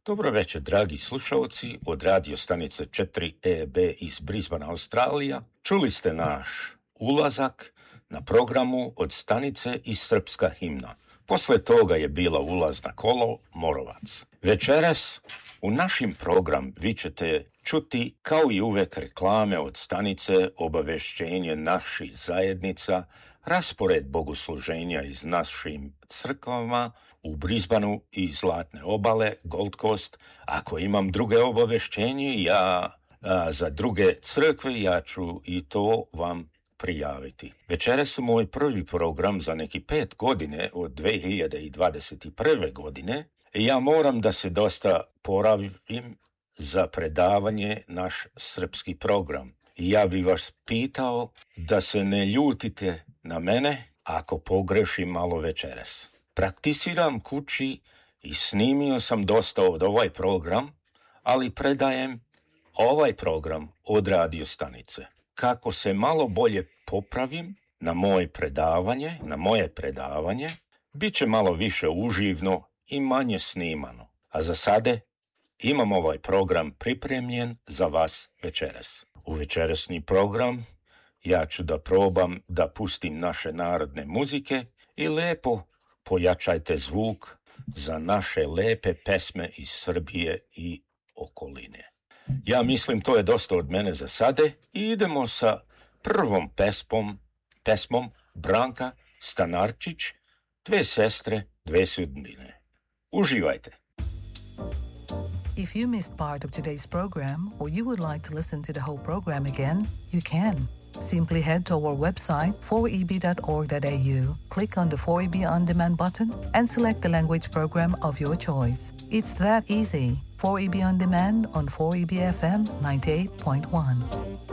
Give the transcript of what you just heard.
Dobro večer, dragi slušalci od radio stanice 4EB iz Brisbanea, Australija. Čuli ste naš ulazak na programu od stanice i srpska himna. Posle toga je bila ulazna kolo Morovac. Večeras u našim program vi ćete čuti kao i uvek reklame od stanice, obavešćenje naših zajednica, raspored bogosluženja iz našim crkvama u Brisbaneu i Zlatne obale, Gold Coast. Ako imam druge obavešćenje, za druge crkve, ja ću i to vam prijaviti. Večeras su moj prvi program za neki 5 godine od 2021. godine. Ja moram da se dosta poravim za predavanje naš srpski program. Ja bih vas pitao da se ne ljutite na mene ako pogrešim malo večeras. Prakticiram kući i snimio sam dosta od ovaj program, ali predajem ovaj program od radio stanice. Kako se malo bolje popravim na moje predavanje, bit će malo više uživno i manje snimano. A za sade imam ovaj program pripremljen za vas večeras. U večerasni program ja ću da probam da pustim naše narodne muzike i lepo pojačajte zvuk za naše lepe pesme iz Srbije i okoline. Ja mislim to je dosta od mene za sade i idemo sa prvom pesmom Branka Stanarčić, Dve sestre, dve sudbine. Uživajte! If you missed part of today's program or you would like to listen to the whole program again, you can. Simply head to our website 4eb.org.au, click on the 4EB On Demand button and select the language program of your choice. It's that easy. 4EB On Demand on 4EB FM 98.1.